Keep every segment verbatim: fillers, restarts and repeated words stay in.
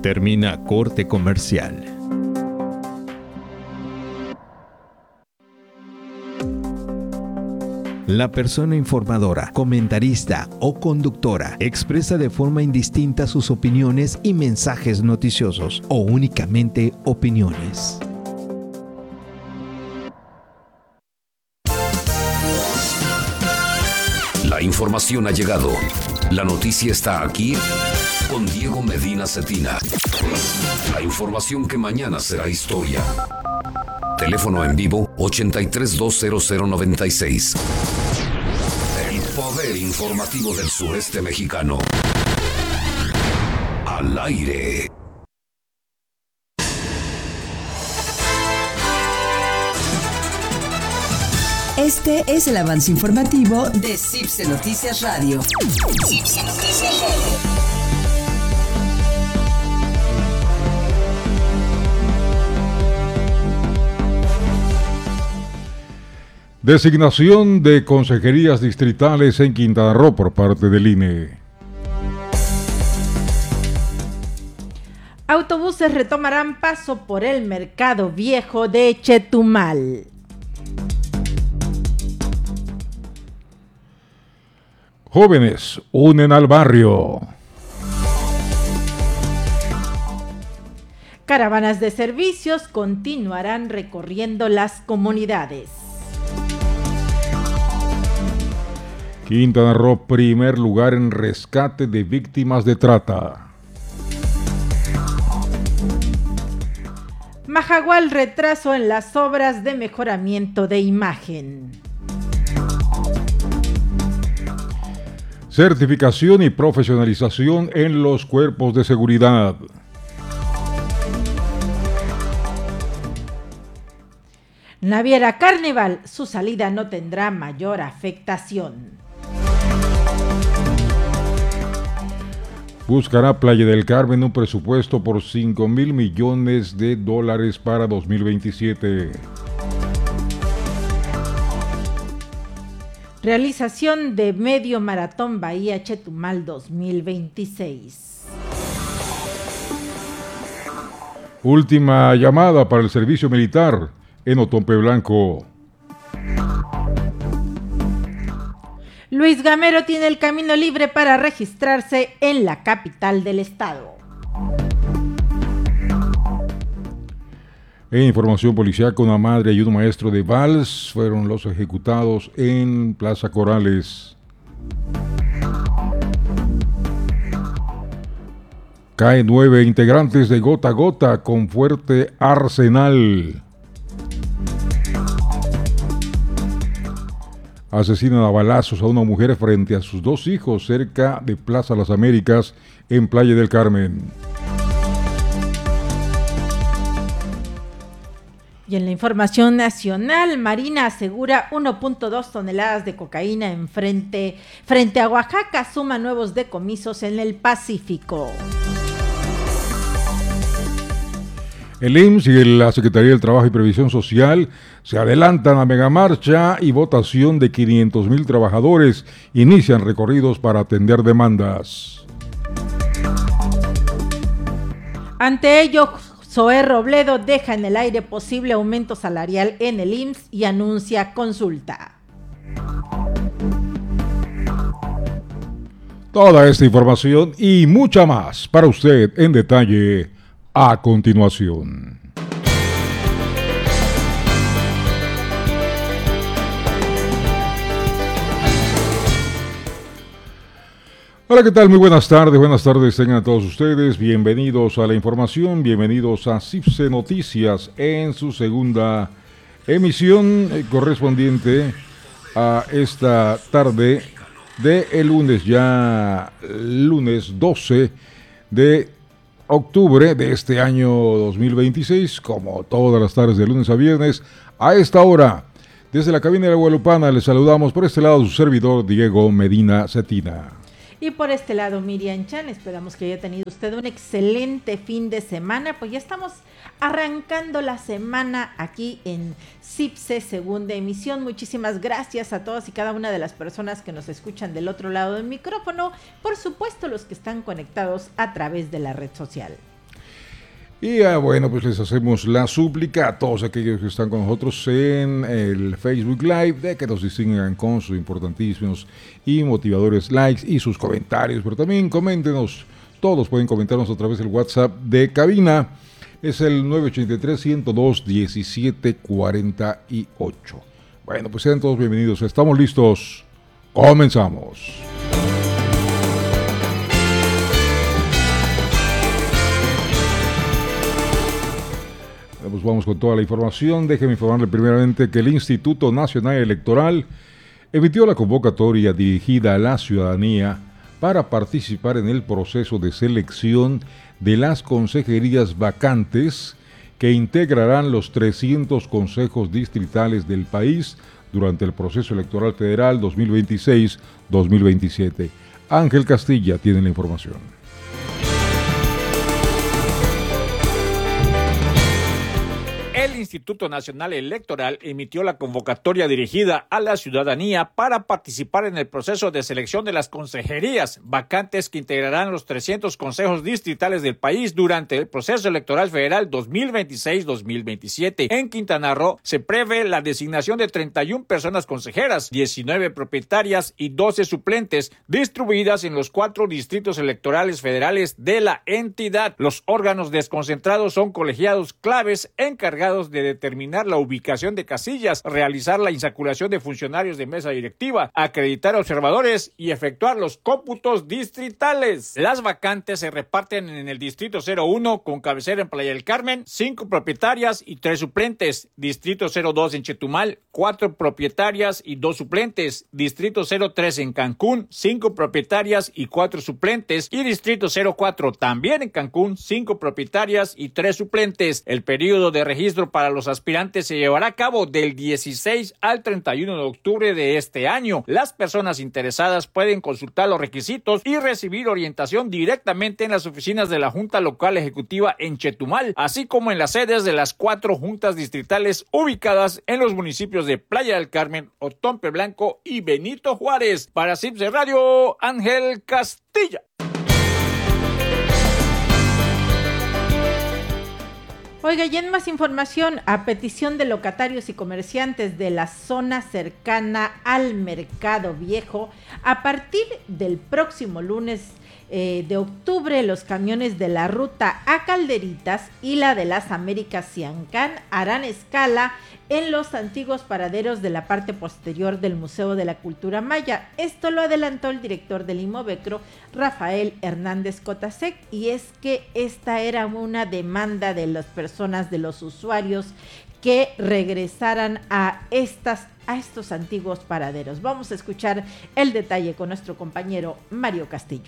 Termina corte comercial. La persona informadora, comentarista o conductora expresa de forma indistinta sus opiniones y mensajes noticiosos o únicamente opiniones. La información ha llegado. La noticia está aquí con Diego Medina Cetina. La información que mañana será historia. Teléfono en vivo ochenta y tres dos cero cero noventa y seis. El poder informativo del sureste mexicano. Al aire. Este es el avance informativo de CIPSE Noticias Radio. CIPSE Noticias Radio. Designación de consejerías distritales en Quintana Roo por parte del I N E. Autobuses retomarán paso por el mercado viejo de Chetumal. Jóvenes unen al barrio. Caravanas de servicios continuarán recorriendo las comunidades. Quintana Roo, primer lugar en rescate de víctimas de trata. Majagual, retraso en las obras de mejoramiento de imagen. Certificación y profesionalización en los cuerpos de seguridad. Naviera Carnival, su salida no tendrá mayor afectación. Buscará Playa del Carmen un presupuesto por cinco mil millones de dólares para dos mil veintisiete. Realización de Medio Maratón Bahía Chetumal dos mil veintiséis. Última llamada para el servicio militar en Otompe Blanco. Luis Gamero tiene el camino libre para registrarse en la capital del estado. En información policial, una madre y un maestro de vals fueron los ejecutados en Plaza Corales. Caen nueve integrantes de Gota a Gota con fuerte arsenal. Asesinan a balazos a una mujer frente a sus dos hijos cerca de Plaza Las Américas en Playa del Carmen. Y en la información nacional, Marina asegura uno punto dos toneladas de cocaína en frente, frente a Oaxaca, suma nuevos decomisos en el Pacífico. El I M S S y la Secretaría del Trabajo y Previsión Social se adelantan a megamarcha y votación de quinientos mil trabajadores. Inician recorridos para atender demandas. Ante ello, Zoé Robledo deja en el aire posible aumento salarial en el I M S S y anuncia consulta. Toda esta información y mucha más para usted en detalle a continuación. Hola, ¿qué tal? Muy buenas tardes, buenas tardes tengan a todos ustedes, bienvenidos a la información, bienvenidos a CIPSE Noticias en su segunda emisión eh, correspondiente a esta tarde de el lunes, ya lunes doce de octubre de este año dos mil veintiséis, como todas las tardes de lunes a viernes, a esta hora, desde la cabina de la Guadalupana, les saludamos por este lado su servidor Diego Medina Cetina. Y por este lado, Miriam Chan, esperamos que haya tenido usted un excelente fin de semana, pues ya estamos arrancando la semana aquí en CIPSE segunda emisión. Muchísimas gracias a todas y cada una de las personas que nos escuchan del otro lado del micrófono, por supuesto los que están conectados a través de la red social. Y ah, bueno, pues les hacemos la súplica a todos aquellos que están con nosotros en el Facebook Live de que nos distingan con sus importantísimos y motivadores likes y sus comentarios, pero también coméntenos, todos pueden comentarnos a través del WhatsApp de cabina, es el nueve ocho tres, ciento dos, diecisiete cuarenta y ocho. Bueno, pues sean todos bienvenidos, estamos listos, comenzamos. Pues vamos con toda la información. Déjeme informarle primeramente que el Instituto Nacional Electoral emitió la convocatoria dirigida a la ciudadanía para participar en el proceso de selección de las consejerías vacantes que integrarán los trescientos consejos distritales del país durante el proceso electoral federal dos mil veintiséis dos mil veintisiete. Ángel Castilla tiene la información. El Instituto Nacional Electoral emitió la convocatoria dirigida a la ciudadanía para participar en el proceso de selección de las consejerías vacantes que integrarán los trescientos consejos distritales del país durante el proceso electoral federal dos mil veintiséis dos mil veintisiete. En Quintana Roo se prevé la designación de treinta y una personas consejeras, diecinueve propietarias y doce suplentes, distribuidas en los cuatro distritos electorales federales de la entidad. Los órganos desconcentrados son colegiados claves encargados de determinar la ubicación de casillas, realizar la insaculación de funcionarios de mesa directiva, acreditar observadores y efectuar los cómputos distritales. Las vacantes se reparten en el distrito cero uno con cabecera en Playa del Carmen, cinco propietarias y tres suplentes, distrito cero dos en Chetumal, cuatro propietarias y dos suplentes, distrito cero tres en Cancún, cinco propietarias y cuatro suplentes y distrito cero cuatro también en Cancún, cinco propietarias y tres suplentes. El periodo de registro para los aspirantes se llevará a cabo del dieciséis al treinta y uno de octubre de este año. Las personas interesadas pueden consultar los requisitos y recibir orientación directamente en las oficinas de la Junta Local Ejecutiva en Chetumal, así como en las sedes de las cuatro juntas distritales ubicadas en los municipios de Playa del Carmen, Otompe Blanco y Benito Juárez. Para Cipse Radio, Ángel Castilla. Oiga, y en más información, a petición de locatarios y comerciantes de la zona cercana al Mercado Viejo, a partir del próximo lunes eh, de octubre, los camiones de la ruta a Calderitas y la de las Américas Ciancán harán escala en los antiguos paraderos de la parte posterior del Museo de la Cultura Maya. Esto lo adelantó el director del Imovecro, Rafael Hernández Cotasec, y es que esta era una demanda de las personas, de los usuarios, que regresaran a estas a estos antiguos paraderos. Vamos a escuchar el detalle con nuestro compañero Mario Castillo.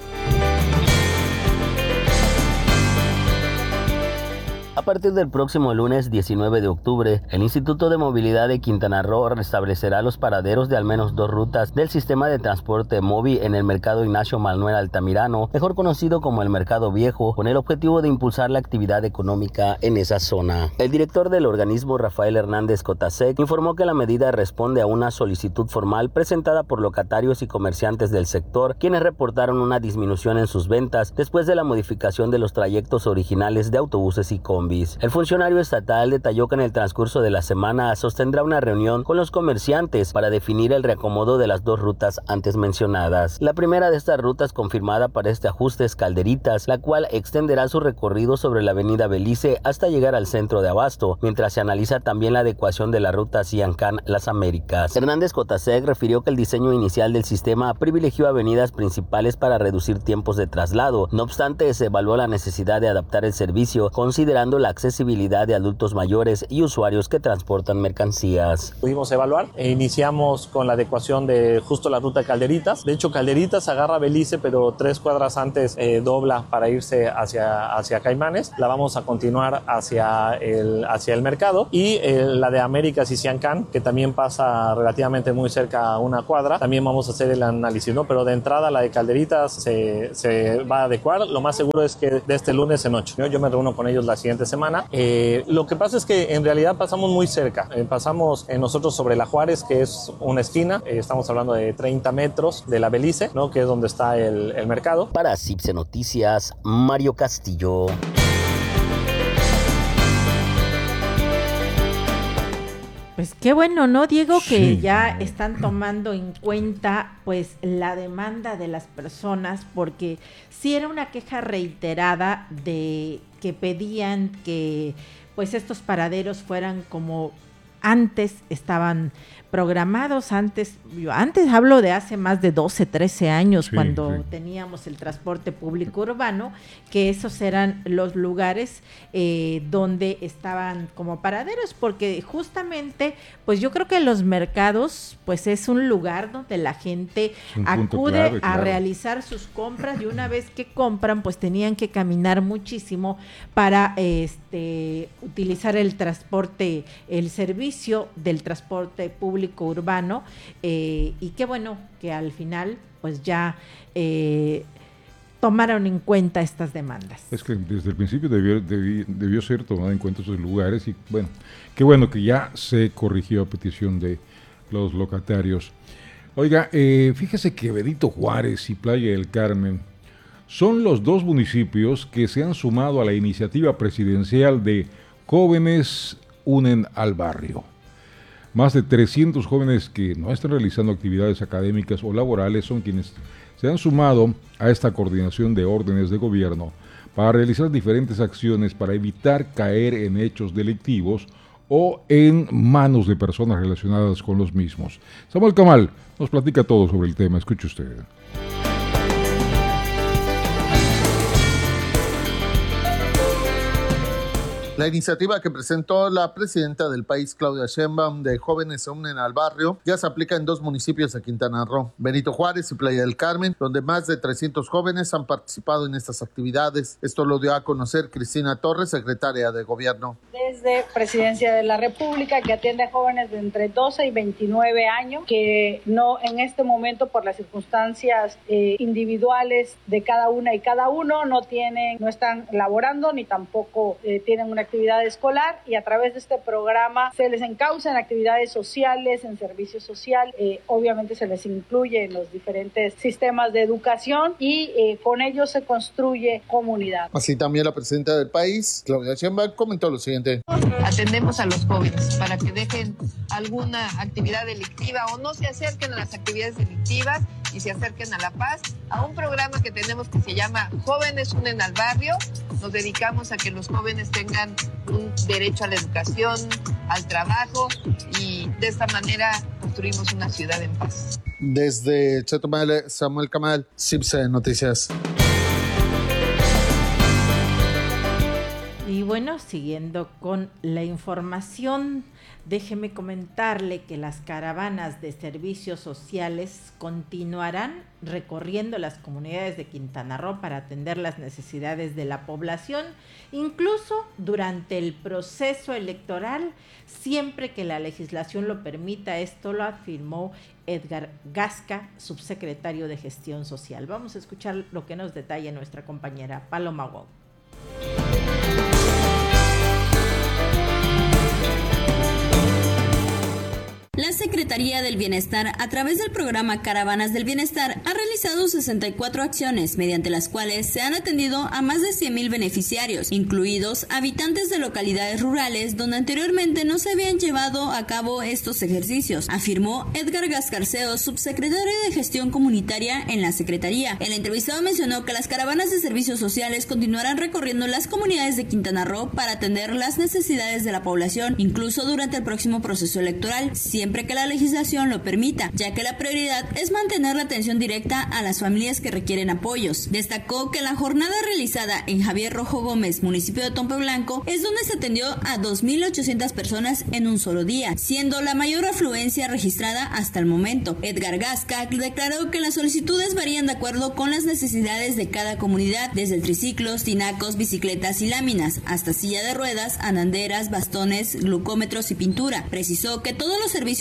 A partir del próximo lunes diecinueve de octubre, el Instituto de Movilidad de Quintana Roo restablecerá los paraderos de al menos dos rutas del sistema de transporte móvil en el Mercado Ignacio Manuel Altamirano, mejor conocido como el Mercado Viejo, con el objetivo de impulsar la actividad económica en esa zona. El director del organismo, Rafael Hernández Cotasec, informó que la medida responde a una solicitud formal presentada por locatarios y comerciantes del sector, quienes reportaron una disminución en sus ventas después de la modificación de los trayectos originales de autobuses y combis. El funcionario estatal detalló que en el transcurso de la semana sostendrá una reunión con los comerciantes para definir el reacomodo de las dos rutas antes mencionadas. La primera de estas rutas confirmada para este ajuste es Calderitas, la cual extenderá su recorrido sobre la avenida Belice hasta llegar al centro de Abasto, mientras se analiza también la adecuación de la ruta Ciancán-Las Américas. Hernández Cotasec refirió que el diseño inicial del sistema privilegió avenidas principales para reducir tiempos de traslado. No obstante, se evaluó la necesidad de adaptar el servicio, considerando la accesibilidad de adultos mayores y usuarios que transportan mercancías. Pudimos evaluar e iniciamos con la adecuación de justo la ruta Calderitas. De hecho, Calderitas agarra Belice, pero tres cuadras antes eh, dobla para irse hacia, hacia Caimanes. La vamos a continuar hacia el, hacia el mercado. Y eh, la de Américas y Ciancán, que también pasa relativamente muy cerca a una cuadra, también vamos a hacer el análisis, ¿no? Pero de entrada la de Calderitas se, se va a adecuar. Lo más seguro es que de este lunes en ocho. Yo, yo me reúno con ellos la siguiente semana. Eh, lo que pasa es que en realidad pasamos muy cerca. Eh, pasamos eh, nosotros sobre la Juárez, que es una esquina. Eh, estamos hablando de treinta metros de la Belice, ¿no? Que es donde está el, el mercado. Para Cipse Noticias, Mario Castillo. Pues qué bueno, ¿no, Diego? Que Sí. ya están tomando en cuenta pues la demanda de las personas, porque sí era una queja reiterada de que pedían que pues estos paraderos fueran como antes estaban programados, antes, yo antes hablo de hace más de doce, trece años, Sí, cuando sí. teníamos el transporte público urbano, que esos eran los lugares eh, donde estaban como paraderos, porque justamente, pues yo creo que los mercados, pues es un lugar donde la gente Es un punto acude clave, a claro. realizar sus compras, y una vez que compran, pues tenían que caminar muchísimo para este utilizar el transporte, el servicio del transporte público urbano, eh, y qué bueno que al final pues ya eh, tomaron en cuenta estas demandas. Es que desde el principio debió, debió, debió ser tomado en cuenta esos lugares y bueno, qué bueno que ya se corrigió a petición de los locatarios. Oiga, eh, fíjese que Benito Juárez y Playa del Carmen son los dos municipios que se han sumado a la iniciativa presidencial de Jóvenes Unen al Barrio. Más de trescientos jóvenes que no están realizando actividades académicas o laborales son quienes se han sumado a esta coordinación de órdenes de gobierno para realizar diferentes acciones para evitar caer en hechos delictivos o en manos de personas relacionadas con los mismos. Samuel Camal nos platica todo sobre el tema. Escuche usted. La iniciativa que presentó la presidenta del país, Claudia Sheinbaum, de Jóvenes se unen al barrio, ya se aplica en dos municipios de Quintana Roo, Benito Juárez y Playa del Carmen, donde más de trescientos jóvenes han participado en estas actividades. Esto lo dio a conocer Cristina Torres, secretaria de Gobierno. Desde Presidencia de la República, que atiende a jóvenes de entre doce y veintinueve años, que no en este momento, por las circunstancias eh, individuales de cada una y cada uno, no tienen, no están laborando ni tampoco eh, tienen una actividad escolar, y a través de este programa se les encausa en actividades sociales, en servicio social, eh, obviamente se les incluye en los diferentes sistemas de educación, y eh, con ello se construye comunidad. Así también la presidenta del país, Claudia Sheinbaum, comentó lo siguiente. Atendemos a los jóvenes para que dejen alguna actividad delictiva o no se acerquen a las actividades delictivas y se acerquen a la paz, a un programa que tenemos que se llama Jóvenes Unen al Barrio. Nos dedicamos a que los jóvenes tengan un derecho a la educación, al trabajo, y de esta manera construimos una ciudad en paz. Desde Chetumal, Samuel Camal, C I P S E Noticias. Y bueno, siguiendo con la información, déjeme comentarle que las caravanas de servicios sociales continuarán recorriendo las comunidades de Quintana Roo para atender las necesidades de la población, incluso durante el proceso electoral, siempre que la legislación lo permita. Esto lo afirmó Edgar Gasca, subsecretario de Gestión Social. Vamos a escuchar lo que nos detalla nuestra compañera Paloma Wong. La Secretaría del Bienestar, a través del programa Caravanas del Bienestar, ha realizado sesenta y cuatro acciones, mediante las cuales se han atendido a más de cien mil beneficiarios, incluidos habitantes de localidades rurales donde anteriormente no se habían llevado a cabo estos ejercicios, afirmó Edgar Gascarceo, subsecretario de Gestión Comunitaria en la Secretaría. El entrevistado mencionó que las caravanas de servicios sociales continuarán recorriendo las comunidades de Quintana Roo para atender las necesidades de la población, incluso durante el próximo proceso electoral, siempre que la legislación lo permita, ya que la prioridad es mantener la atención directa a las familias que requieren apoyos. Destacó que la jornada realizada en Javier Rojo Gómez, municipio de Tompe Blanco, es donde se atendió a dos mil ochocientas personas en un solo día, siendo la mayor afluencia registrada hasta el momento. Edgar Gasca declaró que las solicitudes varían de acuerdo con las necesidades de cada comunidad, desde triciclos, tinacos, bicicletas y láminas, hasta silla de ruedas, ananderas, bastones, glucómetros y pintura. Precisó que todos los servicios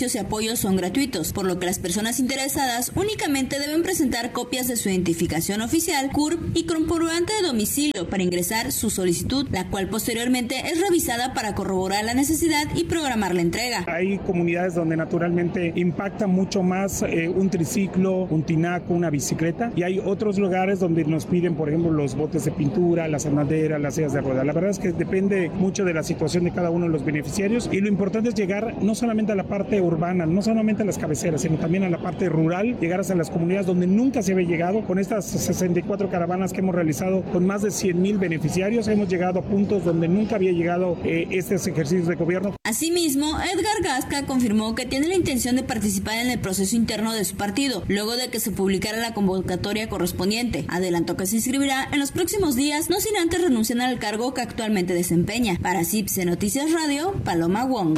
servicios y apoyos son gratuitos, por lo que las personas interesadas únicamente deben presentar copias de su identificación oficial, C U R P y comprobante de domicilio para ingresar su solicitud, la cual posteriormente es revisada para corroborar la necesidad y programar la entrega. Hay comunidades donde naturalmente impacta mucho más eh, un triciclo, un tinaco, una bicicleta, y hay otros lugares donde nos piden, por ejemplo, los botes de pintura, las andaderas, las sillas de ruedas. La verdad es que depende mucho de la situación de cada uno de los beneficiarios, y lo importante es llegar no solamente a la parte urbana, no solamente a las cabeceras, sino también a la parte rural, llegar hasta las comunidades donde nunca se había llegado. Con estas sesenta y cuatro caravanas que hemos realizado con más de cien mil beneficiarios, hemos llegado a puntos donde nunca había llegado eh, estos ejercicios de gobierno. Asimismo, Edgar Gasca confirmó que tiene la intención de participar en el proceso interno de su partido, luego de que se publicara la convocatoria correspondiente. Adelantó que se inscribirá en los próximos días, no sin antes renunciar al cargo que actualmente desempeña. Para Cipse Noticias Radio, Paloma Wong.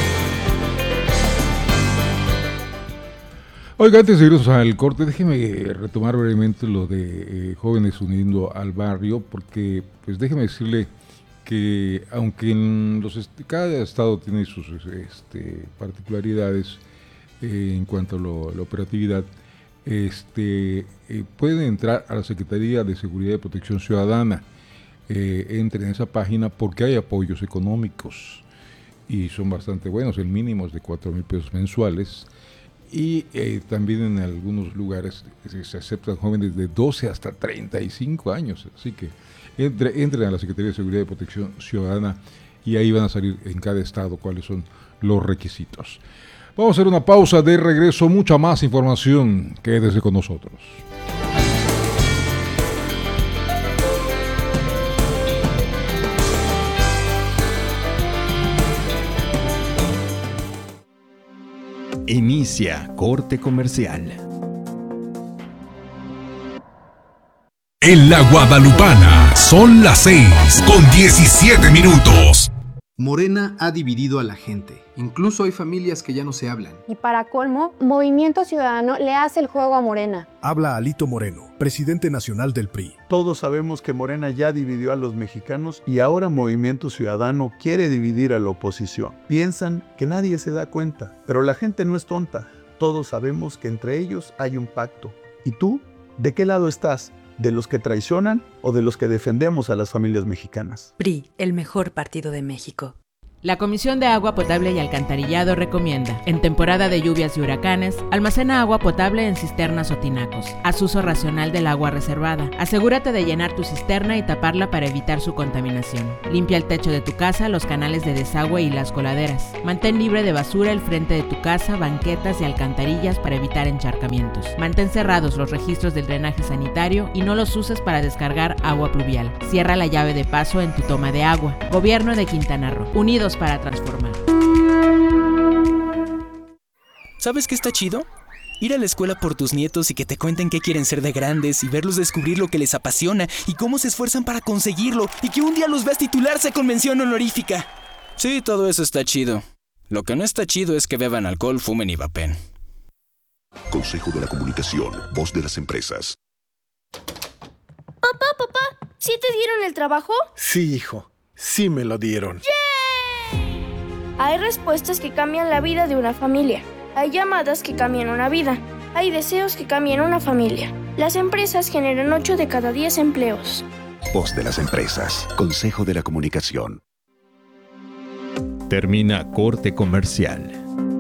Oiga, antes de irnos al corte, déjeme retomar brevemente lo de eh, jóvenes uniendo al barrio, porque pues déjeme decirle que aunque en los est- cada estado tiene sus este, particularidades eh, en cuanto a lo, la operatividad, este, eh, pueden entrar a la Secretaría de Seguridad y Protección Ciudadana, eh, entren en esa página porque hay apoyos económicos y son bastante buenos, el mínimo es de cuatro mil pesos mensuales. Y eh, también en algunos lugares se, se aceptan jóvenes de doce hasta treinta y cinco años. Así que entre, entren a la Secretaría de Seguridad y Protección Ciudadana y ahí van a salir en cada estado cuáles son los requisitos. Vamos a hacer una pausa, de regreso mucha más información. Quédese con nosotros. Inicia corte comercial. En la Guadalupana son las seis con diecisiete minutos. Morena ha dividido a la gente. Incluso hay familias que ya no se hablan. Y para colmo, Movimiento Ciudadano le hace el juego a Morena. Habla Alito Moreno, presidente nacional del P R I. Todos sabemos que Morena ya dividió a los mexicanos y ahora Movimiento Ciudadano quiere dividir a la oposición. Piensan que nadie se da cuenta, pero la gente no es tonta. Todos sabemos que entre ellos hay un pacto. ¿Y tú? ¿De qué lado estás? ¿De los que traicionan o de los que defendemos a las familias mexicanas? P R I, el mejor partido de México. La Comisión de Agua Potable y Alcantarillado recomienda, en temporada de lluvias y huracanes, almacena agua potable en cisternas o tinacos. Haz uso racional del agua reservada. Asegúrate de llenar tu cisterna y taparla para evitar su contaminación. Limpia el techo de tu casa, los canales de desagüe y las coladeras. Mantén libre de basura el frente de tu casa, banquetas y alcantarillas para evitar encharcamientos. Mantén cerrados los registros del drenaje sanitario y no los uses para descargar agua pluvial. Cierra la llave de paso en tu toma de agua. Gobierno de Quintana Roo. Unidos para transformar. ¿Sabes qué está chido? Ir a la escuela por tus nietos y que te cuenten qué quieren ser de grandes y verlos descubrir lo que les apasiona y cómo se esfuerzan para conseguirlo y que un día los veas titularse con mención honorífica. Sí, todo eso está chido. Lo que no está chido es que beban alcohol, fumen y vapen. Consejo de la Comunicación, voz de las empresas. Papá, papá, ¿sí te dieron el trabajo? Sí, hijo, sí me lo dieron. ¡Yeah! Hay respuestas que cambian la vida de una familia. Hay llamadas que cambian una vida. Hay deseos que cambian una familia. Las empresas generan ocho de cada diez empleos. Voz de las empresas, Consejo de la Comunicación. Termina corte comercial.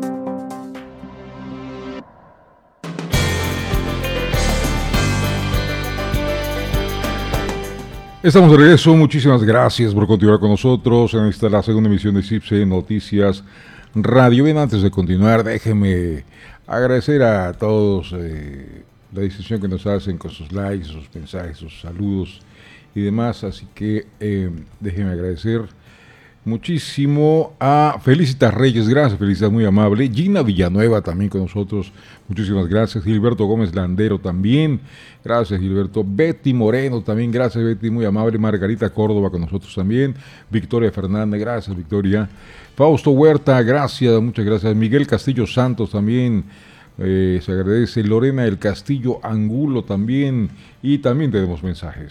Estamos de regreso, muchísimas gracias por continuar con nosotros en esta la segunda emisión de Cipse Noticias Radio. Bien, antes de continuar, déjenme agradecer a todos eh, la distinción que nos hacen con sus likes, sus mensajes, sus saludos y demás, así que eh, déjenme agradecer muchísimo a Felicitas Reyes, gracias Felicitas, muy amable. Gina Villanueva también con nosotros, muchísimas gracias. Gilberto Gómez Landero también, gracias Gilberto. Betty Moreno también, gracias Betty, muy amable. Margarita Córdoba con nosotros también. Victoria Fernández, gracias Victoria. Fausto Huerta, gracias, muchas gracias. Miguel Castillo Santos también, eh, se agradece. Lorena del Castillo Angulo también, y también tenemos mensajes.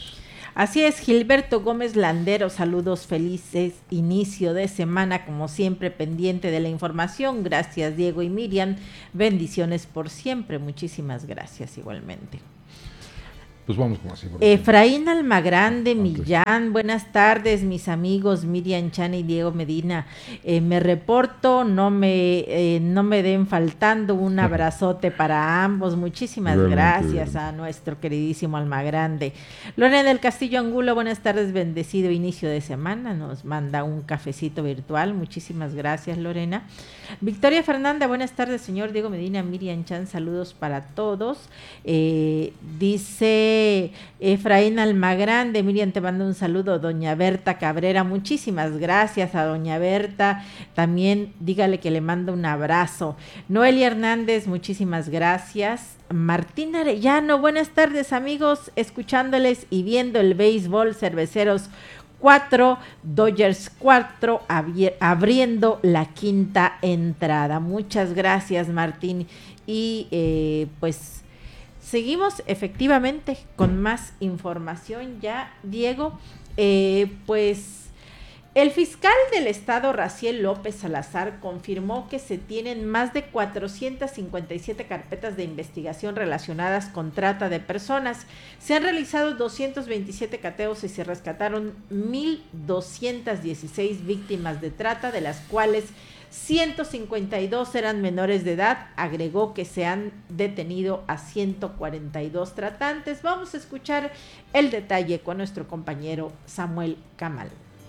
Así es, Gilberto Gómez Landero, saludos, felices inicio de semana, como siempre pendiente de la información. Gracias Diego y Miriam, bendiciones por siempre, muchísimas gracias igualmente. Pues vamos con así. Efraín Almagrande Millán, buenas tardes mis amigos Miriam Chan y Diego Medina, eh, me reporto, no me eh, no me den faltando, un abrazote para ambos, muchísimas Realmente gracias bien. A nuestro queridísimo Almagrande. Lorena del Castillo Angulo, buenas tardes, bendecido inicio de semana, nos manda un cafecito virtual, muchísimas gracias Lorena. Victoria Fernanda, buenas tardes señor Diego Medina, Miriam Chan, saludos para todos, eh, dice Efraín Almagrande, Miriam te mando un saludo, doña Berta Cabrera, muchísimas gracias a doña Berta, también dígale que le mando un abrazo. Noelia Hernández, muchísimas gracias. Martín Arellano, buenas tardes amigos, escuchándoles y viendo el béisbol, Cerveceros cuatro, Dodgers cuatro, abri- abriendo la quinta entrada. Muchas gracias Martín y eh, pues seguimos efectivamente con más información ya, Diego. Eh, pues el fiscal del estado, Raciel López Salazar, confirmó que se tienen más de cuatrocientas cincuenta y siete carpetas de investigación relacionadas con trata de personas. Se han realizado doscientos veintisiete cateos y se rescataron mil doscientas dieciséis víctimas de trata, de las cuales ciento cincuenta y dos eran menores de edad. Agregó que se han detenido a ciento cuarenta y dos tratantes. Vamos a escuchar el detalle con nuestro compañero Samuel Camal.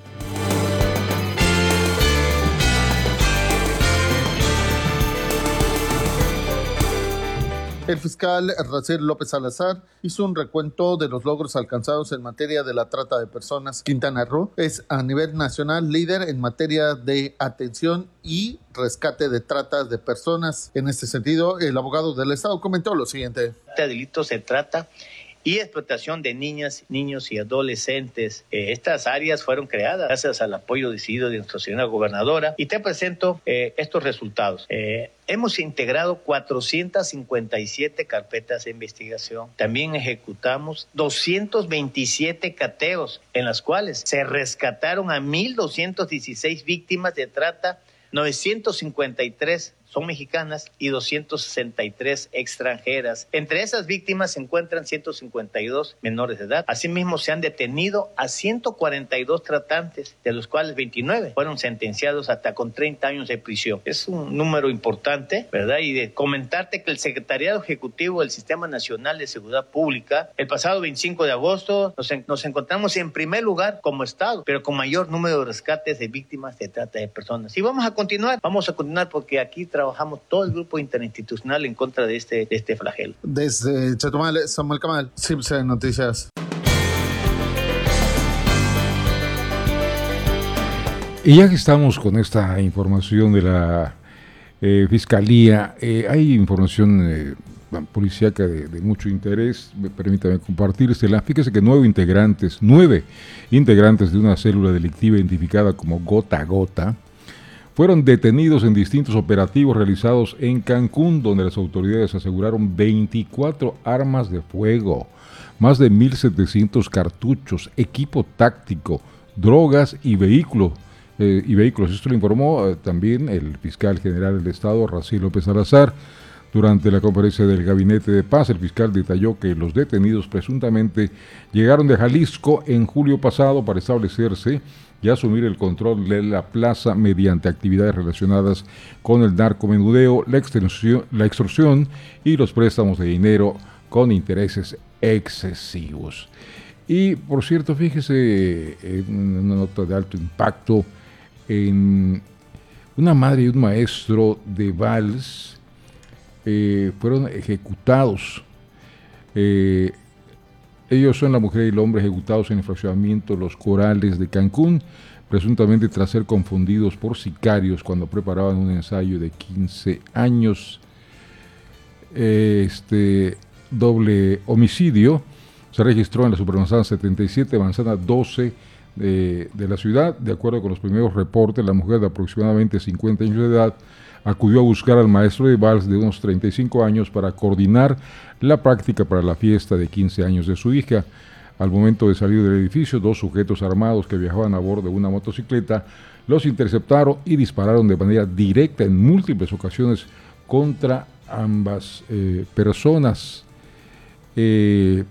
El fiscal Raciel López Salazar hizo un recuento de los logros alcanzados en materia de la trata de personas. Quintana Roo es a nivel nacional líder en materia de atención y rescate de trata de personas. En este sentido, el abogado del Estado comentó lo siguiente. Este delito se trata y explotación de niñas, niños y adolescentes. Eh, estas áreas fueron creadas gracias al apoyo decidido de nuestra señora gobernadora y te presento eh, estos resultados. Eh, hemos integrado cuatrocientas cincuenta y siete carpetas de investigación. También ejecutamos doscientos veintisiete cateos, en las cuales se rescataron a mil doscientas dieciséis víctimas de trata, novecientas cincuenta y tres son mexicanas y doscientas sesenta y tres extranjeras. Entre esas víctimas se encuentran ciento cincuenta y dos menores de edad. Asimismo, se han detenido a ciento cuarenta y dos tratantes, de los cuales veintinueve fueron sentenciados hasta con treinta años de prisión. Es un número importante, ¿verdad? Y de comentarte que el Secretariado Ejecutivo del Sistema Nacional de Seguridad Pública, el pasado veinticinco de agosto, nos, en, nos encontramos en primer lugar como Estado, pero con mayor número de rescates de víctimas de trata de personas. Y vamos a continuar, vamos a continuar porque aquí trabajamos todo el grupo interinstitucional en contra de este, de este flagelo. Desde Chetumal, Samuel Camal, Cipse Noticias. Y ya que estamos con esta información de la eh, Fiscalía, eh, hay información eh, policíaca de, de mucho interés, permítame compartírsela. Fíjese que nueve integrantes, nueve integrantes de una célula delictiva identificada como Gota a Gota, fueron detenidos en distintos operativos realizados en Cancún, donde las autoridades aseguraron veinticuatro armas de fuego, más de mil setecientos cartuchos, equipo táctico, drogas y vehículos. Eh, y vehículos. Esto lo informó eh, también el fiscal general del Estado, Raciel López Salazar. Durante la conferencia del Gabinete de Paz, el fiscal detalló que los detenidos presuntamente llegaron de Jalisco en julio pasado para establecerse y asumir el control de la plaza mediante actividades relacionadas con el narcomenudeo, la extorsión, la extorsión y los préstamos de dinero con intereses excesivos. Y, por cierto, fíjese en una nota de alto impacto, en una madre y un maestro de Vals eh, fueron ejecutados. Eh, Ellos son la mujer y el hombre ejecutados en el fraccionamiento Los Corales de Cancún, presuntamente tras ser confundidos por sicarios cuando preparaban un ensayo de quince años. Este doble homicidio se registró en la Supermanzana setenta y siete, Manzana doce de, de la ciudad. De acuerdo con los primeros reportes, la mujer de aproximadamente cincuenta años de edad acudió a buscar al maestro de vals de unos treinta y cinco años para coordinar la práctica para la fiesta de quince años de su hija. Al momento de salir del edificio, dos sujetos armados que viajaban a bordo de una motocicleta los interceptaron y dispararon de manera directa en múltiples ocasiones contra ambas eh, personas. Eh,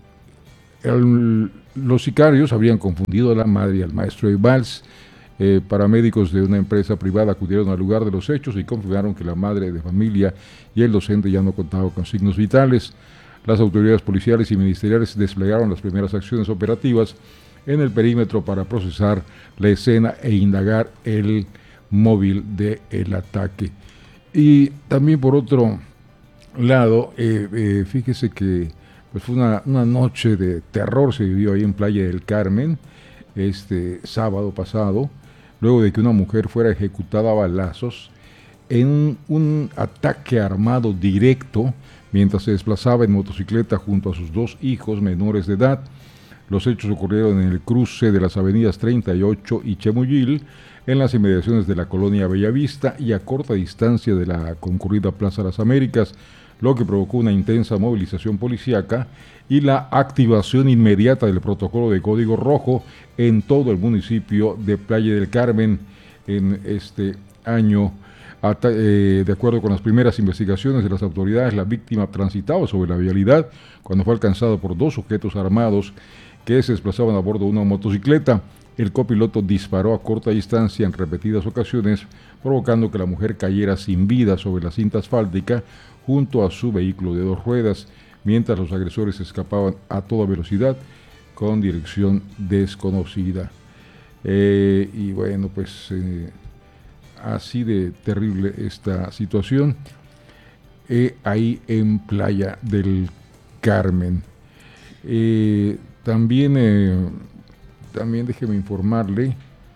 el, los sicarios habrían confundido a la madre y al maestro de vals. Eh, paramédicos de una empresa privada acudieron al lugar de los hechos y confirmaron que la madre de familia y el docente ya no contaban con signos vitales. Las autoridades policiales y ministeriales desplegaron las primeras acciones operativas en el perímetro para procesar la escena e indagar el móvil del ataque. Y también por otro lado, eh, eh, fíjese que pues fue una, una noche de terror se vivió ahí en Playa del Carmen este sábado pasado, luego de que una mujer fuera ejecutada a balazos en un, un ataque armado directo mientras se desplazaba en motocicleta junto a sus dos hijos menores de edad. Los hechos ocurrieron en el cruce de las avenidas treinta y ocho y Chemuyil, en las inmediaciones de la colonia Bellavista y a corta distancia de la concurrida Plaza Las Américas, lo que provocó una intensa movilización policíaca y la activación inmediata del protocolo de código rojo en todo el municipio de Playa del Carmen en este año. De acuerdo con las primeras investigaciones de las autoridades, la víctima transitaba sobre la vialidad cuando fue alcanzado por dos sujetos armados que se desplazaban a bordo de una motocicleta. El copiloto disparó a corta distancia en repetidas ocasiones, provocando que la mujer cayera sin vida sobre la cinta asfáltica junto a su vehículo de dos ruedas, mientras los agresores escapaban a toda velocidad con dirección desconocida. Eh, y bueno, pues... Eh, así de terrible esta situación eh, ahí en Playa del Carmen. Eh, también, eh, también déjeme informarle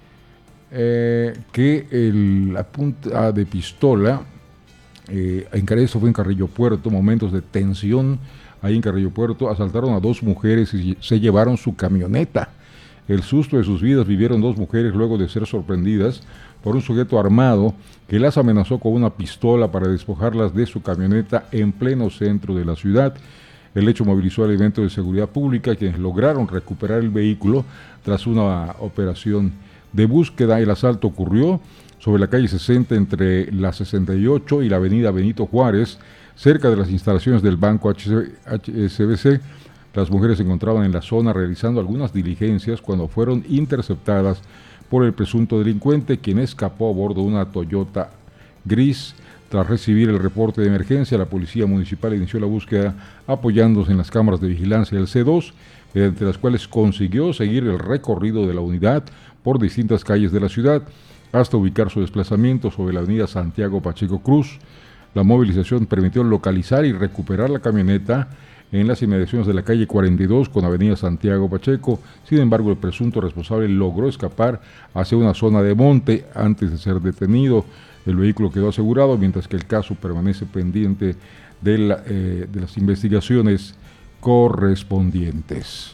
eh, que el, la punta de pistola eh, en Carrillo fue en Carrillo Puerto, momentos de tensión ahí en Carrillo Puerto, asaltaron a dos mujeres y se llevaron su camioneta. El susto de sus vidas vivieron dos mujeres luego de ser sorprendidas por un sujeto armado que las amenazó con una pistola para despojarlas de su camioneta en pleno centro de la ciudad. El hecho movilizó al elemento de seguridad pública, quienes lograron recuperar el vehículo tras una operación de búsqueda. El asalto ocurrió sobre la calle sesenta entre la sesenta y ocho y la avenida Benito Juárez, cerca de las instalaciones del Banco H S B C. Las mujeres se encontraban en la zona realizando algunas diligencias cuando fueron interceptadas por el presunto delincuente, quien escapó a bordo de una Toyota gris. Tras recibir el reporte de emergencia, la Policía Municipal inició la búsqueda apoyándose en las cámaras de vigilancia del C dos, mediante las cuales consiguió seguir el recorrido de la unidad por distintas calles de la ciudad hasta ubicar su desplazamiento sobre la avenida Santiago Pacheco Cruz. La movilización permitió localizar y recuperar la camioneta en las inmediaciones de la calle cuarenta y dos con avenida Santiago Pacheco. Sin embargo, el presunto responsable logró escapar hacia una zona de monte antes de ser detenido. El vehículo quedó asegurado, mientras que el caso permanece pendiente de, la, eh, de las investigaciones correspondientes.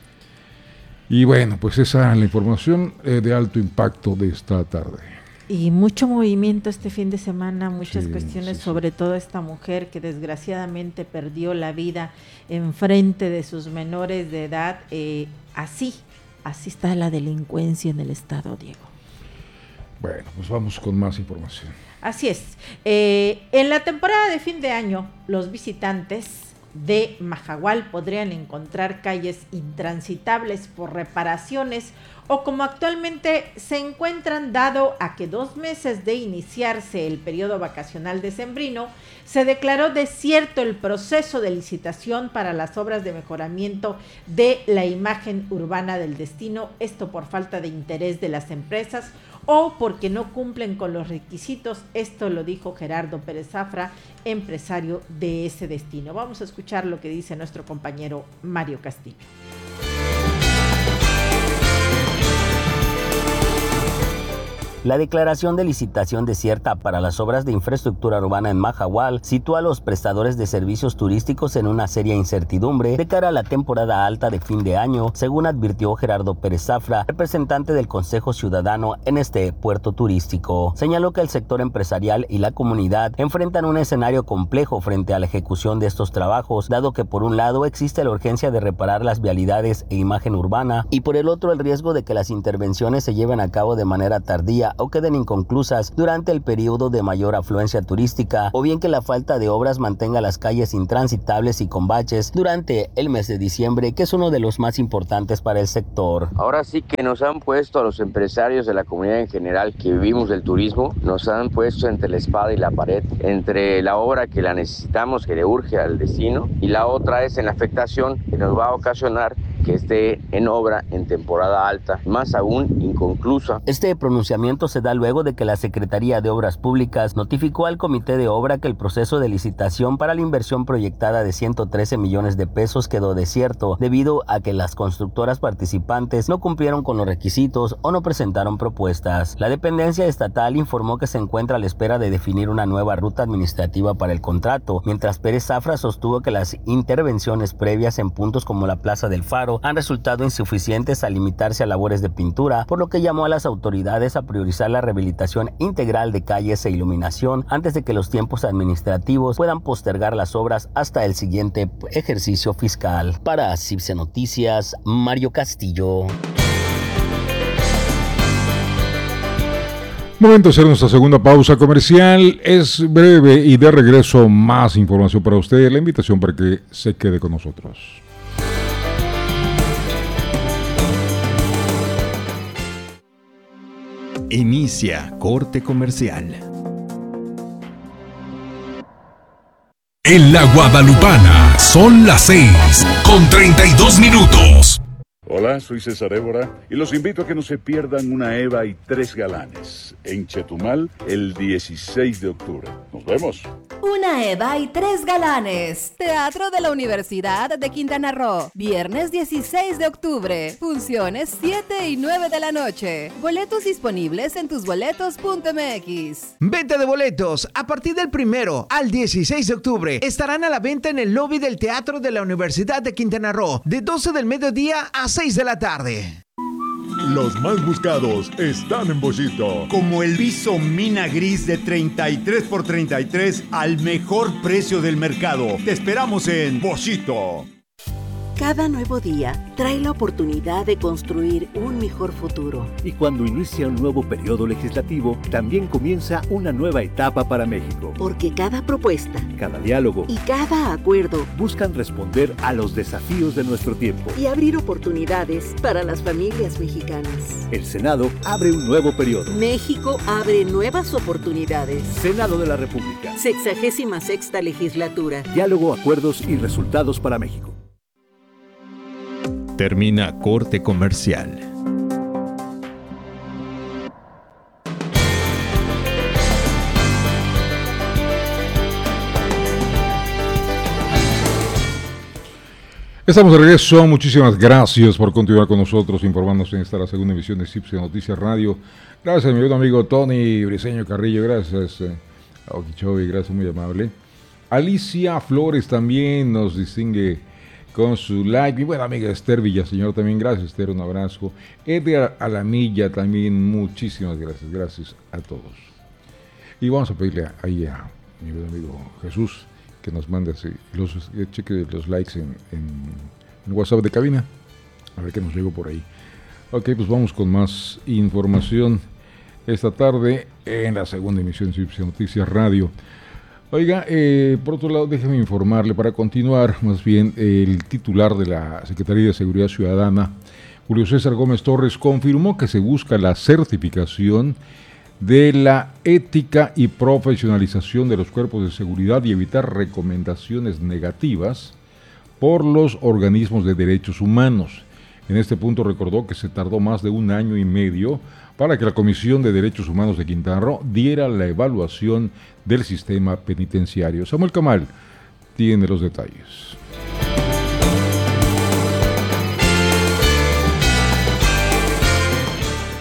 Y bueno, pues esa es la información eh, de alto impacto de esta tarde. Y mucho movimiento este fin de semana, muchas sí, cuestiones, sí, sí. sobre todo esta mujer que desgraciadamente perdió la vida en frente de sus menores de edad. Eh, así, así está la delincuencia en el estado, Diego. Bueno, pues vamos con más información. Así es. Eh, en la temporada de fin de año, los visitantes de Majagual podrían encontrar calles intransitables por reparaciones o como actualmente se encuentran, dado a que dos meses de iniciarse el periodo vacacional decembrino, se declaró desierto el proceso de licitación para las obras de mejoramiento de la imagen urbana del destino, esto por falta de interés de las empresas o porque no cumplen con los requisitos. Esto lo dijo Gerardo Pérez Zafra, empresario de ese destino. Vamos a escuchar lo que dice nuestro compañero Mario Castillo. La declaración de licitación desierta para las obras de infraestructura urbana en Mahahual sitúa a los prestadores de servicios turísticos en una seria incertidumbre de cara a la temporada alta de fin de año, según advirtió Gerardo Pérez Zafra, representante del Consejo Ciudadano en este puerto turístico. Señaló que el sector empresarial y la comunidad enfrentan un escenario complejo frente a la ejecución de estos trabajos, dado que por un lado existe la urgencia de reparar las vialidades e imagen urbana y por el otro el riesgo de que las intervenciones se lleven a cabo de manera tardía o queden inconclusas durante el periodo de mayor afluencia turística, o bien que la falta de obras mantenga las calles intransitables y con baches durante el mes de diciembre, que es uno de los más importantes para el sector. Ahora sí que nos han puesto a los empresarios de la comunidad en general que vivimos del turismo, nos han puesto entre la espada y la pared, entre la obra que la necesitamos, que le urge al destino, y la otra es en la afectación que nos va a ocasionar que esté en obra en temporada alta, más aún inconclusa. Este pronunciamiento se da luego de que la Secretaría de Obras Públicas notificó al Comité de Obra que el proceso de licitación para la inversión proyectada de ciento trece millones de pesos quedó desierto debido a que las constructoras participantes no cumplieron con los requisitos o no presentaron propuestas. La dependencia estatal informó que se encuentra a la espera de definir una nueva ruta administrativa para el contrato, mientras Pérez Zafra sostuvo que las intervenciones previas en puntos como la Plaza del Faro han resultado insuficientes al limitarse a labores de pintura, por lo que llamó a las autoridades a priorizar la rehabilitación integral de calles e iluminación antes de que los tiempos administrativos puedan postergar las obras hasta el siguiente ejercicio fiscal. Para Cipse Noticias, Mario Castillo. Momento de hacer nuestra segunda pausa comercial. Es breve y de regreso más información para usted. La invitación para que se quede con nosotros. Inicia corte comercial. En la Guadalupana son las seis con treinta y dos minutos. Hola, soy César Évora y los invito a que no se pierdan una Eva y tres galanes en Chetumal el dieciséis de octubre. Nos vemos. Una Eva y tres galanes. Teatro de la Universidad de Quintana Roo. Viernes dieciséis de octubre. Funciones siete y nueve de la noche. Boletos disponibles en tusboletos punto m x. Venta de boletos a partir del primero al dieciséis de octubre. Estarán a la venta en el lobby del Teatro de la Universidad de Quintana Roo de doce del mediodía a seis de la tarde. Los más buscados están en Bollito. Como el viso Mina Gris de treinta y tres por treinta y tres al mejor precio del mercado. Te esperamos en Bollito. Cada nuevo día trae la oportunidad de construir un mejor futuro. Y cuando inicia un nuevo periodo legislativo, también comienza una nueva etapa para México. Porque cada propuesta, cada diálogo y cada acuerdo buscan responder a los desafíos de nuestro tiempo y abrir oportunidades para las familias mexicanas. El Senado abre un nuevo periodo. México abre nuevas oportunidades. Senado de la República. Sexagésima sexta legislatura. Diálogo, acuerdos y resultados para México. Termina corte comercial. Estamos de regreso. Muchísimas gracias por continuar con nosotros, informándose en esta la segunda emisión de Cipse Noticias Radio. Gracias a mi buen amigo Tony Briceño Carrillo. Gracias eh, a Oquichovi, gracias, muy amable. Alicia Flores también nos distingue con su like. Mi buena amiga Esther Villaseñor también, gracias Esther, un abrazo. Edgar Alamilla también, muchísimas gracias, gracias a todos. Y vamos a pedirle ahí a mi buen amigo Jesús que nos mande así, los, cheque los likes en, en, en WhatsApp de cabina, a ver qué nos llegó por ahí. Ok, pues vamos con más información esta tarde en la segunda emisión de Cipse Noticias Radio. Oiga, eh, por otro lado, déjeme informarle, para continuar, más bien, el titular de la Secretaría de Seguridad Ciudadana, Julio César Gómez Torres, confirmó que se busca la certificación de la ética y profesionalización de los cuerpos de seguridad y evitar recomendaciones negativas por los organismos de derechos humanos. En este punto recordó que se tardó más de un año y medio para que la Comisión de Derechos Humanos de Quintana Roo diera la evaluación del sistema penitenciario. Samuel Camal tiene los detalles.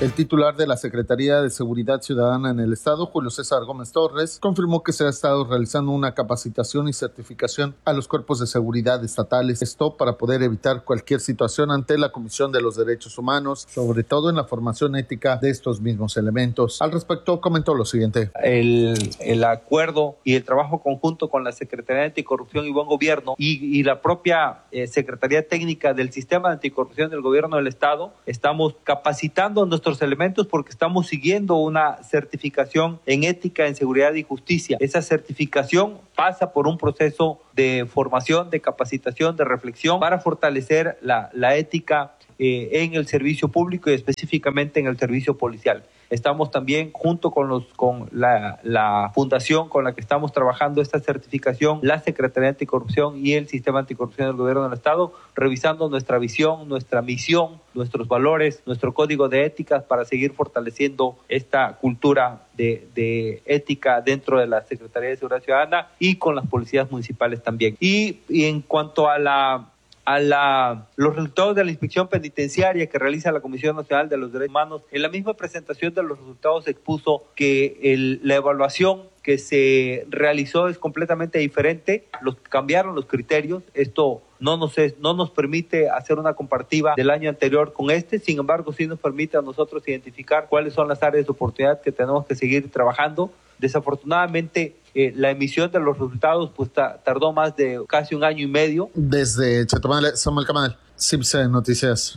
El titular de la Secretaría de Seguridad Ciudadana en el Estado, Julio César Gómez Torres, confirmó que se ha estado realizando una capacitación y certificación a los cuerpos de seguridad estatales, esto para poder evitar cualquier situación ante la Comisión de los Derechos Humanos, sobre todo en la formación ética de estos mismos elementos. Al respecto, comentó lo siguiente. El, el acuerdo y el trabajo conjunto con la Secretaría de Anticorrupción y Buen Gobierno y, y la propia eh, Secretaría Técnica del Sistema de Anticorrupción del Gobierno del Estado, estamos capacitando a nuestros elementos porque estamos siguiendo una certificación en ética, en seguridad y justicia. Esa certificación pasa por un proceso de formación, de capacitación, de reflexión para fortalecer la, la ética eh, en el servicio público y específicamente en el servicio policial. Estamos también junto con los con la, la fundación con la que estamos trabajando esta certificación, la Secretaría de Anticorrupción y el Sistema Anticorrupción del Gobierno del Estado, revisando nuestra visión, nuestra misión, nuestros valores, nuestro código de éticas para seguir fortaleciendo esta cultura de, de ética dentro de la Secretaría de Seguridad Ciudadana y con las policías municipales también. Y, y en cuanto a la a la, los resultados de la inspección penitenciaria que realiza la Comisión Nacional de los Derechos Humanos, en la misma presentación de los resultados se expuso que el, la evaluación que se realizó es completamente diferente, los, cambiaron los criterios, esto no nos, es, no nos permite hacer una comparativa del año anterior con este, sin embargo sí nos permite a nosotros identificar cuáles son las áreas de oportunidad que tenemos que seguir trabajando. Desafortunadamente, eh, la emisión de los resultados pues ta- tardó más de casi un año y medio. Desde Chetumal, Samuel Camal, Cipse Noticias.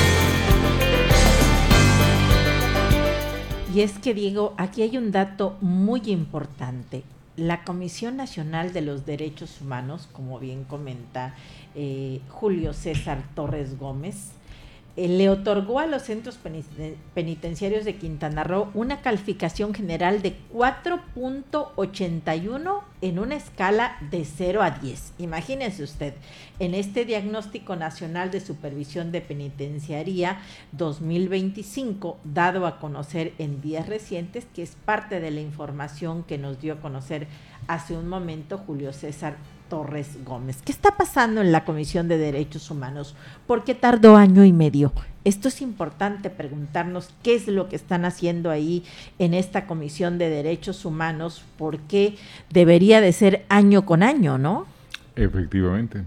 Y es que, Diego, aquí hay un dato muy importante. La Comisión Nacional de los Derechos Humanos, como bien comenta eh, Julio César Torres Gómez, eh, le otorgó a los centros penitenciarios de Quintana Roo una calificación general de cuatro punto ochenta y uno en una escala de cero a diez. Imagínense usted, en este Diagnóstico Nacional de Supervisión de Penitenciaría dos mil veinticinco, dado a conocer en días recientes, que es parte de la información que nos dio a conocer hace un momento Julio César Torres Gómez. ¿Qué está pasando en la Comisión de Derechos Humanos? ¿Por qué tardó año y medio? Esto es importante preguntarnos qué es lo que están haciendo ahí en esta Comisión de Derechos Humanos, porque debería de ser año con año, ¿no? Efectivamente.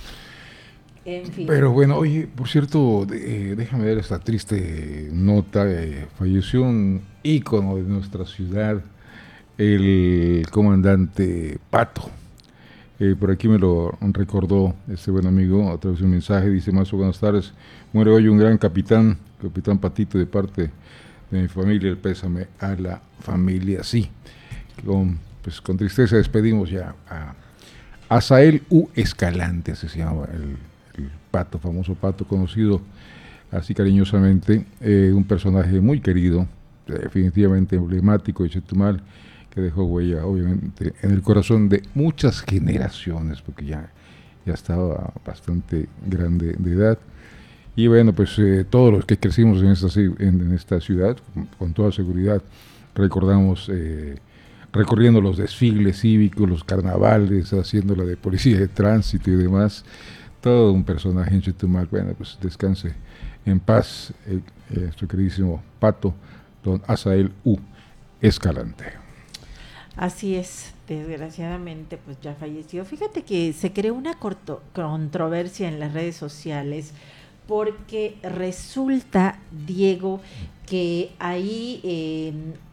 En fin. Pero bueno, oye, por cierto, eh, déjame ver esta triste nota. Eh, falleció un ícono de nuestra ciudad, el comandante Pato. Eh, por aquí me lo recordó este buen amigo a través de un mensaje. Dice: Mazo, buenas tardes. Muere hoy un gran capitán, capitán Patito, de parte de mi familia. El pésame a la familia. Sí, con, pues, con tristeza despedimos ya a Asael U. Escalante, así se llama el, el Pato, famoso Pato, conocido así cariñosamente, eh, un personaje muy querido, definitivamente emblemático de Chetumal, que dejó huella, obviamente, en el corazón de muchas generaciones, porque ya, ya estaba bastante grande de edad. Y bueno, pues eh, todos los que crecimos en esta, en, en esta ciudad, con, con toda seguridad, recordamos eh, recorriendo los desfiles cívicos, los carnavales, haciendo la de policía de tránsito y demás. Todo un personaje en Chetumal. Bueno, pues descanse en paz, eh, eh, nuestro queridísimo Pato, don Asael U. Escalante. Así es, desgraciadamente pues ya falleció. Fíjate que se creó una corto, controversia en las redes sociales porque resulta, Diego, que ahí eh,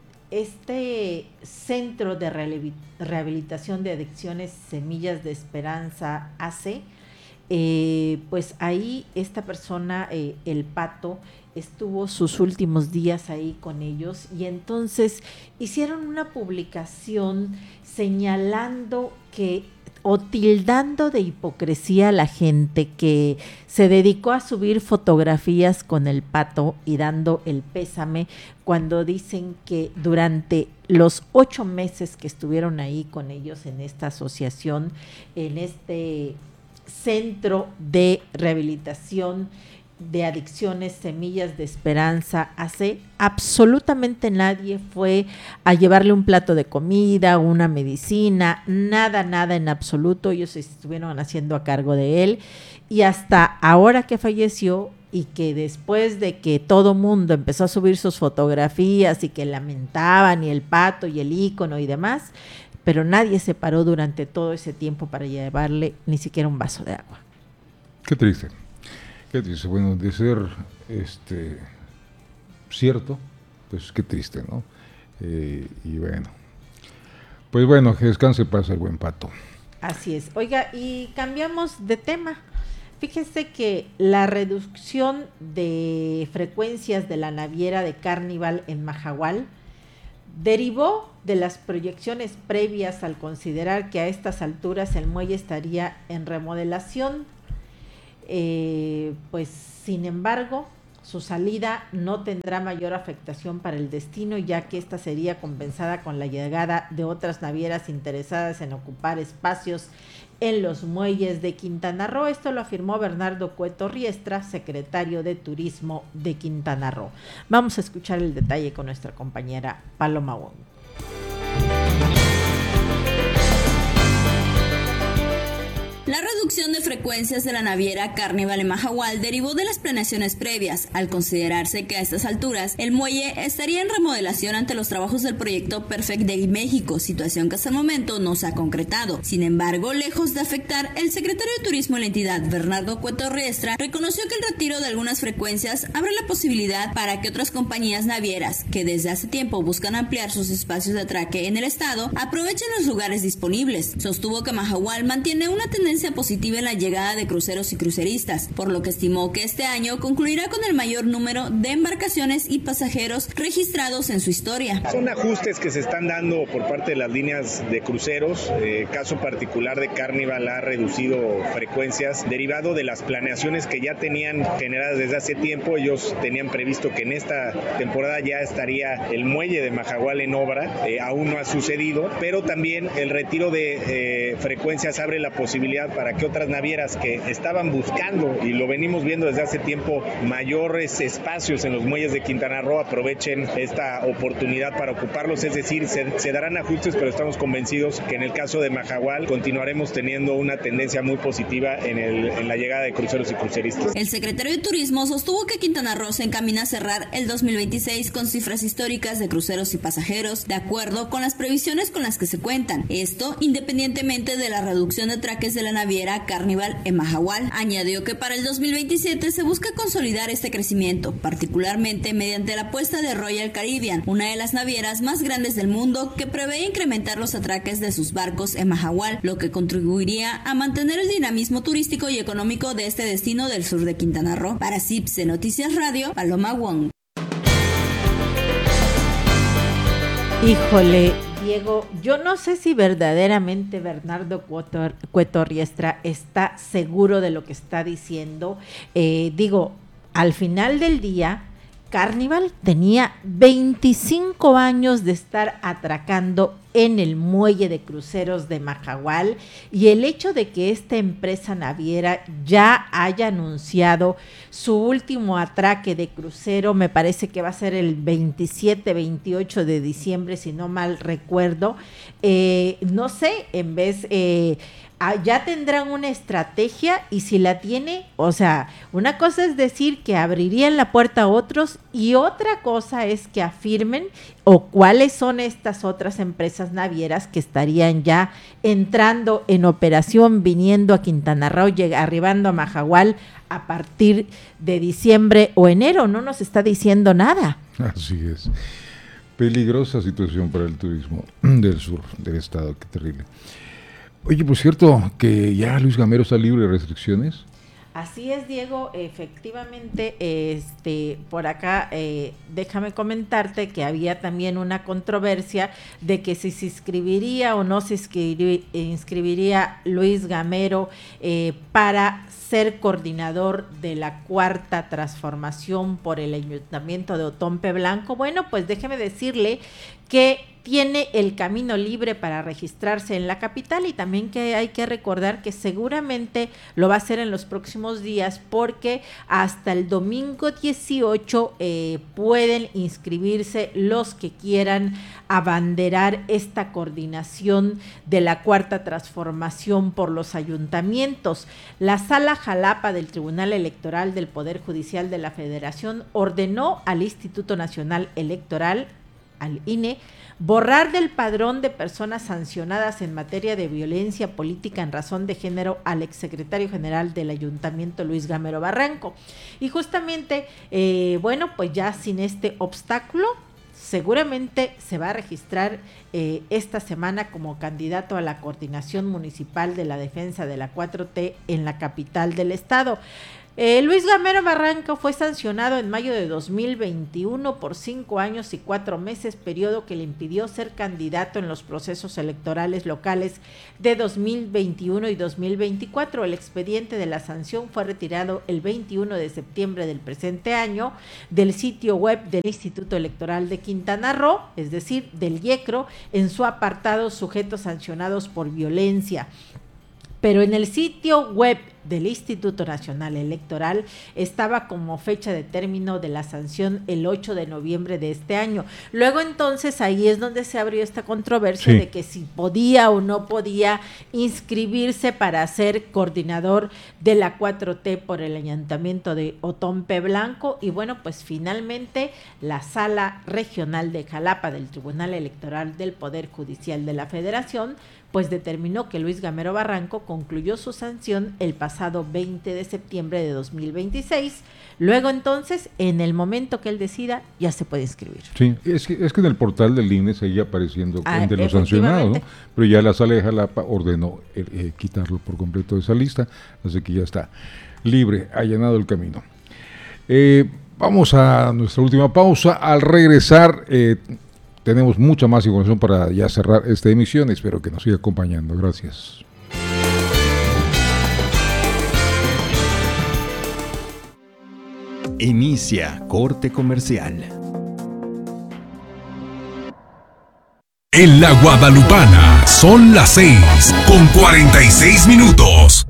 este centro de rehabilitación de adicciones Semillas de Esperanza A C, eh, pues ahí esta persona, eh, el Pato, estuvo sus últimos días ahí con ellos y entonces hicieron una publicación señalando que o tildando de hipocresía a la gente que se dedicó a subir fotografías con el Pato y dando el pésame, cuando dicen que durante los ocho meses que estuvieron ahí con ellos en esta asociación, en este centro de rehabilitación de adicciones Semillas de Esperanza A C, absolutamente nadie fue a llevarle un plato de comida, una medicina, nada, nada en absoluto. Ellos estuvieron haciendo a cargo de él y hasta ahora que falleció, y que después de que todo mundo empezó a subir sus fotografías y que lamentaban y el pato y el ícono y demás, pero nadie se paró durante todo ese tiempo para llevarle ni siquiera un vaso de agua. Qué triste, qué triste. Bueno, de ser este cierto, pues qué triste, ¿no? Eh, y bueno, pues bueno, que descanse, pasa el buen pato. Así es. Oiga, y cambiamos de tema. Fíjese que la reducción de frecuencias de la naviera de Carnival en Mahahual derivó de las proyecciones previas al considerar que a estas alturas el muelle estaría en remodelación. Eh, pues, sin embargo, su salida no tendrá mayor afectación para el destino, ya que esta sería compensada con la llegada de otras navieras interesadas en ocupar espacios en los muelles de Quintana Roo. Esto lo afirmó Bernardo Cueto Riestra, secretario de Turismo de Quintana Roo. Vamos a escuchar el detalle con nuestra compañera Paloma Wong. La reducción de frecuencias de la naviera Carnival en Mahahual derivó de las planeaciones previas, al considerarse que a estas alturas el muelle estaría en remodelación ante los trabajos del proyecto Perfect Day México, situación que hasta el momento no se ha concretado. Sin embargo, lejos de afectar, el secretario de Turismo de la entidad, Bernardo Cueto Riestra, reconoció que el retiro de algunas frecuencias abre la posibilidad para que otras compañías navieras, que desde hace tiempo buscan ampliar sus espacios de atraque en el estado, aprovechen los lugares disponibles. Sostuvo que Mahahual mantiene una tendencia positiva en la llegada de cruceros y cruceristas, por lo que estimó que este año concluirá con el mayor número de embarcaciones y pasajeros registrados en su historia. Son ajustes que se están dando por parte de las líneas de cruceros. Eh, caso particular de Carnival ha reducido frecuencias derivado de las planeaciones que ya tenían generadas desde hace tiempo. Ellos tenían previsto que en esta temporada ya estaría el muelle de Mahahual en obra, eh, aún no ha sucedido, pero también el retiro de eh, frecuencias abre la posibilidad para que otras navieras que estaban buscando, y lo venimos viendo desde hace tiempo, mayores espacios en los muelles de Quintana Roo, aprovechen esta oportunidad para ocuparlos. Es decir, se, se darán ajustes, pero estamos convencidos que en el caso de Mahahual continuaremos teniendo una tendencia muy positiva en, el, en la llegada de cruceros y cruceristas. El secretario de Turismo sostuvo que Quintana Roo se encamina a cerrar el dos mil veintiséis con cifras históricas de cruceros y pasajeros, de acuerdo con las previsiones con las que se cuentan. Esto independientemente de la reducción de atraques de la naviera Carnival en Mahahual. Añadió que para el dos mil veintisiete se busca consolidar este crecimiento, particularmente mediante la apuesta de Royal Caribbean, una de las navieras más grandes del mundo, que prevé incrementar los atraques de sus barcos en Mahahual, lo que contribuiría a mantener el dinamismo turístico y económico de este destino del sur de Quintana Roo. Para Cipse Noticias Radio, Paloma Wong. Híjole, Diego, yo no sé si verdaderamente Bernardo Cueto, Cueto Riestra está seguro de lo que está diciendo. Eh, digo, al final del día, Carnival tenía veinticinco años de estar atracando en el muelle de cruceros de Mahahual, y el hecho de que esta empresa naviera ya haya anunciado su último atraque de crucero, me parece que va a ser el veintisiete, veintiocho de diciembre, si no mal recuerdo, eh, no sé, en vez... Eh, ya tendrán una estrategia, y si la tiene, o sea, una cosa es decir que abrirían la puerta a otros, y otra cosa es que afirmen o cuáles son estas otras empresas navieras que estarían ya entrando en operación, viniendo a Quintana Roo, lleg- arribando a Mahahual a partir de diciembre o enero. No nos está diciendo nada. Así es. Peligrosa situación para el turismo del sur del estado, qué terrible. Oye, por cierto, que ya Luis Gamero está libre de restricciones. Así es, Diego, efectivamente, este, por acá, eh, déjame comentarte que había también una controversia de que si se inscribiría o no se inscribiría, inscribiría Luis Gamero eh, para ser coordinador de la cuarta transformación por el Ayuntamiento de Otompe Blanco. Bueno, pues déjeme decirle que tiene el camino libre para registrarse en la capital, y también que hay que recordar que seguramente lo va a hacer en los próximos días, porque hasta el domingo dieciocho eh, pueden inscribirse los que quieran abanderar esta coordinación de la Cuarta Transformación por los ayuntamientos. La Sala Jalapa del Tribunal Electoral del Poder Judicial de la Federación ordenó al Instituto Nacional Electoral, al I N E, borrar del padrón de personas sancionadas en materia de violencia política en razón de género al exsecretario general del Ayuntamiento, Luis Gamero Barranco. Y justamente, eh, bueno, pues ya sin este obstáculo, seguramente se va a registrar eh, esta semana como candidato a la Coordinación Municipal de la Defensa de la cuatro T en la capital del estado. Eh, Luis Gamero Barranco fue sancionado en mayo de dos mil veintiuno por cinco años y cuatro meses, periodo que le impidió ser candidato en los procesos electorales locales de dos mil veintiuno y dos mil veinticuatro. El expediente de la sanción fue retirado el veintiuno de septiembre del presente año del sitio web del Instituto Electoral de Quintana Roo, es decir, del IECRO, en su apartado Sujetos sancionados por violencia. Pero en el sitio web del Instituto Nacional Electoral estaba como fecha de término de la sanción el ocho de noviembre de este año. Luego entonces ahí es donde se abrió esta controversia, sí, de que si podía o no podía inscribirse para ser coordinador de la cuatro T por el ayuntamiento de Otompe Blanco. Y bueno, pues finalmente la Sala Regional de Jalapa del Tribunal Electoral del Poder Judicial de la Federación pues determinó que Luis Gamero Barranco concluyó su sanción el pasado veinte de septiembre de dos mil veintiséis. Luego entonces, en el momento que él decida, ya se puede inscribir. Sí, es que, es que en el portal del I N E seguía apareciendo ah, de los sancionados, ¿no? Pero ya la Sala de Jalapa ordenó eh, eh, quitarlo por completo de esa lista, así que ya está libre, allanado el camino. Eh, vamos a nuestra última pausa. Al regresar, eh, tenemos mucha más información para ya cerrar esta emisión. Espero que nos siga acompañando. Gracias. Inicia corte comercial. En la Guadalupana son las seis con cuarenta y seis minutos.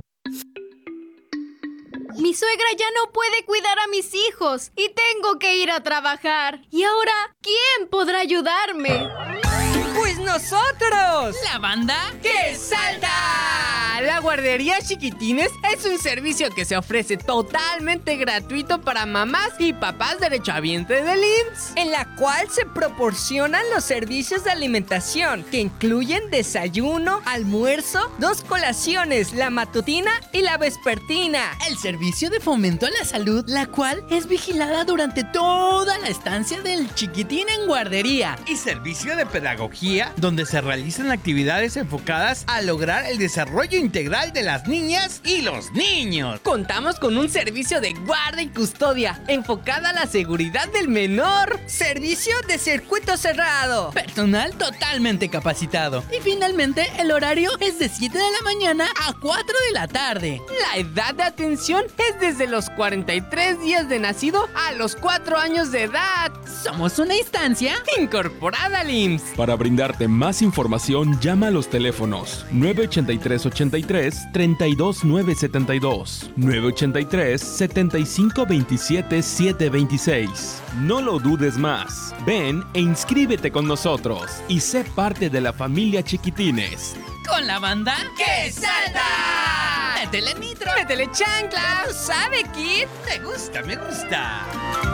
Mi suegra ya no puede cuidar a mis hijos y tengo que ir a trabajar. ¿Y ahora quién podrá ayudarme? ¡Pues nosotros! ¿La banda? ¡Que salta! La guardería Chiquitines es un servicio que se ofrece totalmente gratuito para mamás y papás derechohabientes del I M S S, en la cual se proporcionan los servicios de alimentación que incluyen desayuno, almuerzo, dos colaciones, la matutina y la vespertina. El servicio de fomento a la salud, la cual es vigilada durante toda la estancia del chiquitín en guardería. Y servicio de pedagogía, donde se realizan actividades enfocadas a lograr el desarrollo integral de las niñas y los niños. Contamos con un servicio de guarda y custodia enfocada a la seguridad del menor. Servicio de circuito cerrado. Personal totalmente capacitado. Y finalmente el horario es de siete de la mañana a cuatro de la tarde. La edad de atención es desde los cuarenta y tres días de nacido a los cuatro años de edad. Somos una instancia incorporada al I M S S. Para brindarte más información, llama a los teléfonos nueve ochenta y tres, ochenta y tres, treinta y dos, nueve setenta y dos, nueve ochenta y tres, setenta y cinco, veintisiete, setecientos veintiséis. No lo dudes más. Ven e inscríbete con nosotros y sé parte de la familia Chiquitines. Con la banda ¡Que salta! ¡Métele nitro! ¡Métele chancla! ¿Sabe, Kid? Me gusta, me gusta.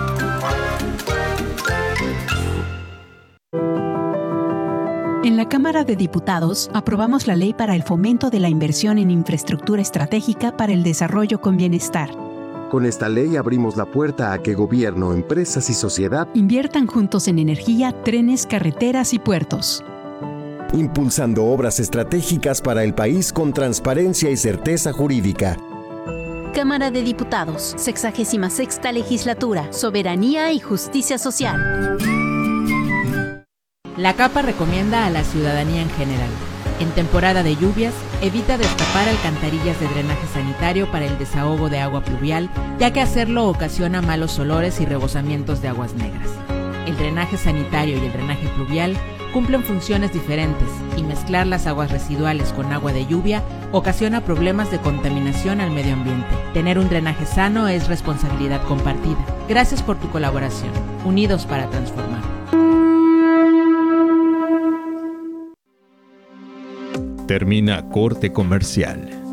En la Cámara de Diputados aprobamos la Ley para el Fomento de la Inversión en Infraestructura Estratégica para el Desarrollo con Bienestar. Con esta ley abrimos la puerta a que gobierno, empresas y sociedad inviertan juntos en energía, trenes, carreteras y puertos, impulsando obras estratégicas para el país con transparencia y certeza jurídica. Cámara de Diputados, sexagésima sexta Legislatura, Soberanía y Justicia Social. La CAPA recomienda a la ciudadanía en general: en temporada de lluvias, evita destapar alcantarillas de drenaje sanitario para el desahogo de agua pluvial, ya que hacerlo ocasiona malos olores y rebosamientos de aguas negras. El drenaje sanitario y el drenaje pluvial cumplen funciones diferentes y mezclar las aguas residuales con agua de lluvia ocasiona problemas de contaminación al medio ambiente. Tener un drenaje sano es responsabilidad compartida. Gracias por tu colaboración. Unidos para transformar. Termina corte comercial.